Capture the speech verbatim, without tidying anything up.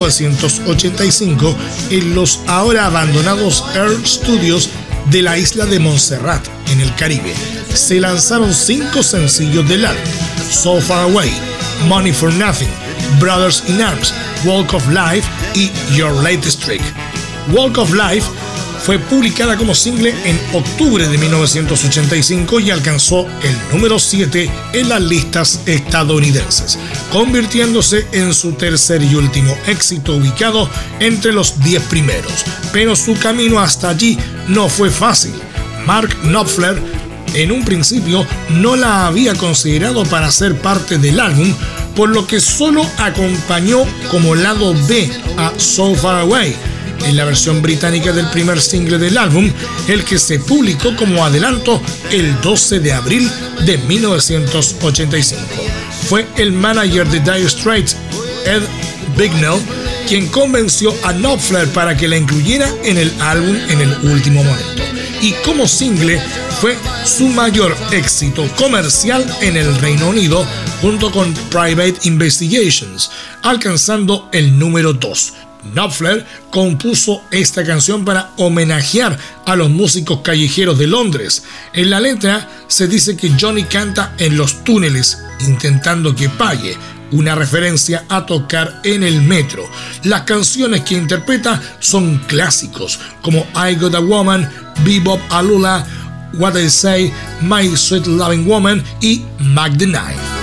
novecientos ochenta y cinco en los ahora abandonados Earl Studios de la isla de Montserrat, en el Caribe. Se lanzaron cinco sencillos del álbum: So Far Away, Money for Nothing, Brothers in Arms, Walk of Life y Your Latest Trick. Walk of Life fue publicada como single en octubre de mil novecientos ochenta y cinco y alcanzó el número siete en las listas estadounidenses, convirtiéndose en su tercer y último éxito ubicado entre los diez primeros. Pero su camino hasta allí no fue fácil. Mark Knopfler en un principio no la había considerado para ser parte del álbum, por lo que solo acompañó como lado B a So Far Away, en la versión británica del primer single del álbum, el que se publicó como adelanto el doce de abril de mil novecientos ochenta y cinco. Fue el manager de Dire Straits, Ed Bignell, quien convenció a Knopfler para que la incluyera en el álbum en el último momento. Y como single fue su mayor éxito comercial en el Reino Unido, junto con Private Investigations, alcanzando el número dos. Knopfler compuso esta canción para homenajear a los músicos callejeros de Londres. En la letra se dice que Johnny canta en los túneles intentando que pague, una referencia a tocar en el metro. Las canciones que interpreta son clásicos como I Got a Woman, Bebop Alula, What I Say, My Sweet Loving Woman y Mac the Knife.